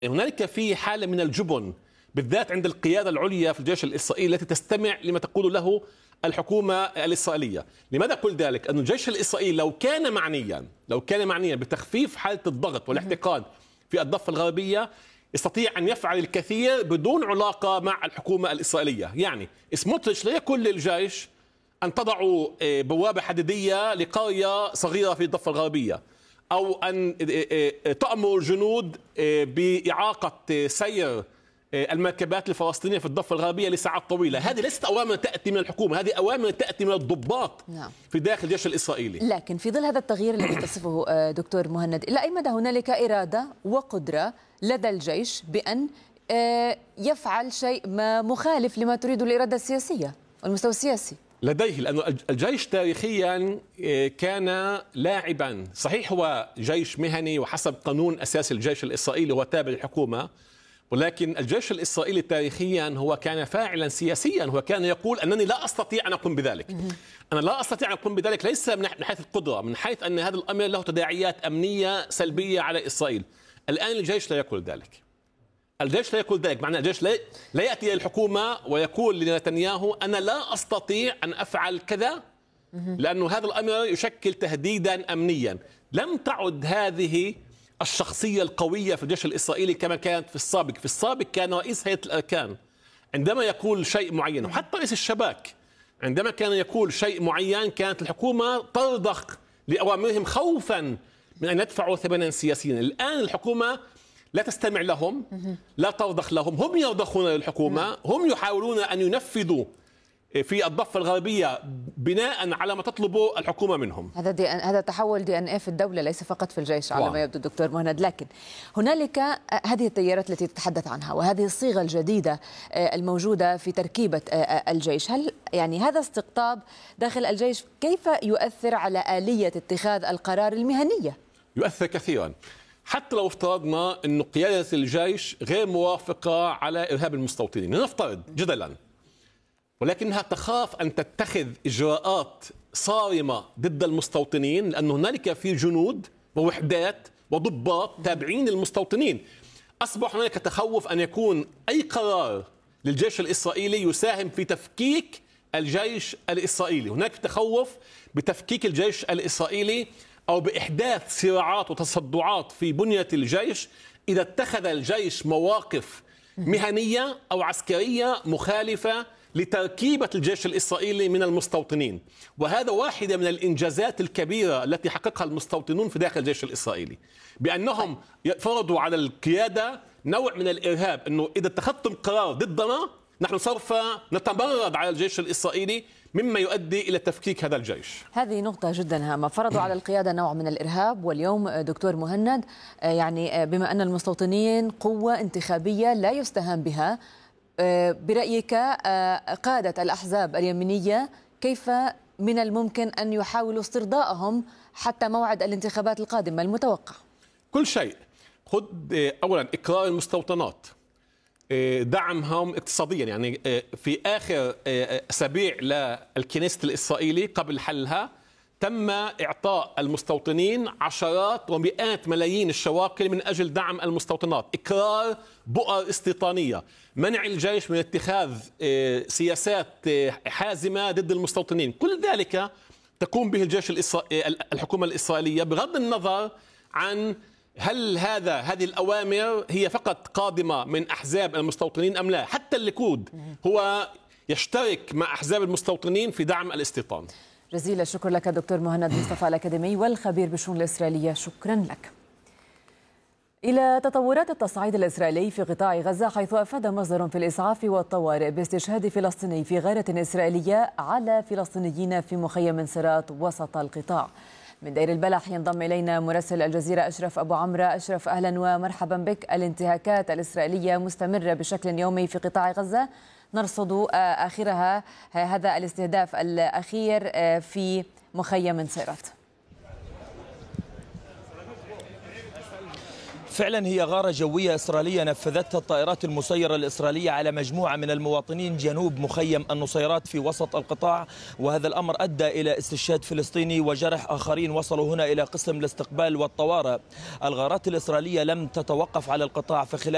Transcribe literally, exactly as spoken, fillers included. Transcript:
هنالك في حالة من الجبن بالذات عند القيادة العليا في الجيش الإسرائيلي التي تستمع لما تقول له الحكومة الإسرائيلية. لماذا أقول ذلك؟ أن الجيش الإسرائيلي لو كان معنيا لو كان معنيا بتخفيف حالة الضغط والاحتقان في الضفة الغربية يستطيع أن يفعل الكثير بدون علاقة مع الحكومة الإسرائيلية. يعني سموتريتش لا يقول للجيش أن تضعوا بوابة حديدية لقرية صغيرة في الضفة الغربية، أو أن تأمر الجنود بإعاقة سير المركبات الفلسطينية في الضفة الغربية لساعات طويلة. هذه ليست أوامر تأتي من الحكومة، هذه أوامر تأتي من الضباط نعم. في داخل الجيش الإسرائيلي. لكن في ظل هذا التغيير الذي تصفه دكتور مهند، إلى أي مدى هنالك إرادة وقدرة لدى الجيش بأن يفعل شيء ما مخالف لما تريد الإرادة السياسية والمستوى السياسي؟ لديه، لأن الجيش تاريخيا كان لاعبا، صحيح هو جيش مهني وحسب قانون أساس الجيش الإسرائيلي هو تابع للحكومة، ولكن الجيش الإسرائيلي تاريخيا هو كان فاعلا سياسيا. هو كان يقول أنني لا أستطيع أن أقوم بذلك. أنا لا أستطيع أن أقوم بذلك ليس من حيث القدرة، من حيث أن هذا الأمر له تداعيات أمنية سلبية على إسرائيل. الآن الجيش لا يقول ذلك. الجيش لا يقول ذلك، معنى الجيش لا, لا يأتي إلى الحكومة ويقول لنتنياهو أنا لا أستطيع أن أفعل كذا، لأنه هذا الأمر يشكل تهديدا أمنيا. لم تعد هذه الشخصية القوية في الجيش الإسرائيلي كما كانت في السابق. في السابق كان رئيس هيئة الأركان عندما يقول شيء معين، وحتى رئيس الشباك عندما كان يقول شيء معين كانت الحكومة ترضخ لأوامرهم خوفا من أن يدفعوا ثمنا سياسيا. الآن الحكومة لا تستمع لهم، لا ترضخ لهم، هم يرضخون للحكومة، هم يحاولون أن ينفذوا في الضفة الغربية بناء على ما تطلبه الحكومة منهم. هذا دي هذا تحول دي ان ايه في الدولة ليس فقط في الجيش على ما يبدو دكتور مهند. لكن هنالك هذه التيارات التي تتحدث عنها وهذه الصيغة الجديدة الموجودة في تركيبة الجيش، هل يعني هذا استقطاب داخل الجيش كيف يؤثر على آلية اتخاذ القرار المهنية؟ يؤثر كثيرا. حتى لو افترضنا أن قيادة الجيش غير موافقة على إرهاب المستوطنين، لنفترض جدلا، ولكنها تخاف أن تتخذ إجراءات صارمة ضد المستوطنين، لأن هنالك في جنود ووحدات وضباط تابعين للمستوطنين. أصبح هنالك تخوف أن يكون أي قرار للجيش الإسرائيلي يساهم في تفكيك الجيش الإسرائيلي. هناك تخوف بتفكيك الجيش الإسرائيلي أو بإحداث صراعات وتصدعات في بنية الجيش إذا اتخذ الجيش مواقف مهنية أو عسكرية مخالفة لتركيبة الجيش الإسرائيلي من المستوطنين. وهذا واحدة من الإنجازات الكبيرة التي حققها المستوطنون في داخل الجيش الإسرائيلي، بأنهم فرضوا على القيادة نوع من الإرهاب، أنه إذا اتخذتم قرار ضدنا نحن سوف نتمرد على الجيش الإسرائيلي، مما يؤدي إلى تفكيك هذا الجيش. هذه نقطة جدا هامة. فرضوا على القيادة نوع من الإرهاب، واليوم دكتور مهند يعني بما أن المستوطنين قوة انتخابية لا يستهان بها، برأيك قادة الأحزاب اليمينية كيف من الممكن أن يحاولوا استرضائهم حتى موعد الانتخابات القادمة المتوقع؟ كل شيء. خذ أولا إقرار المستوطنات، دعمهم اقتصاديا. يعني في آخر أسابيع للكنيسة الإسرائيلي قبل حلها تم إعطاء المستوطنين عشرات ومئات ملايين الشواكل من أجل دعم المستوطنات، إقرار بؤر استيطانية، منع الجيش من اتخاذ سياسات حازمة ضد المستوطنين. كل ذلك تقوم به الجيش الإسرائيلي الحكومة الإسرائيلية بغض النظر عن هل هذا هذه الأوامر هي فقط قادمة من أحزاب المستوطنين أم لا. حتى الليكود هو يشترك مع أحزاب المستوطنين في دعم الاستيطان. جزيل الشكر لك دكتور مهند مصطفى الأكاديمي والخبير بالشؤون الإسرائيلية، شكرا لك. إلى تطورات التصعيد الإسرائيلي في قطاع غزة، حيث أفاد مصدر في الإسعاف والطوارئ باستشهاد فلسطيني في غارة إسرائيلية على فلسطينيين في مخيم سرات وسط القطاع. من دير البلح ينضم إلينا مراسل الجزيرة أشرف أبو عمرو. أشرف، أهلا ومرحبا بك. الانتهاكات الإسرائيلية مستمرة بشكل يومي في قطاع غزة، نرصد آخرها هذا الاستهداف الأخير في مخيم سرات. فعلا هي غارة جوية إسرائيلية نفذتها الطائرات المسيرة الإسرائيلية على مجموعة من المواطنين جنوب مخيم النصيرات في وسط القطاع، وهذا الأمر أدى إلى استشهاد فلسطيني وجرح آخرين وصلوا هنا إلى قسم الاستقبال والطوارئ. الغارات الإسرائيلية لم تتوقف على القطاع، فخلال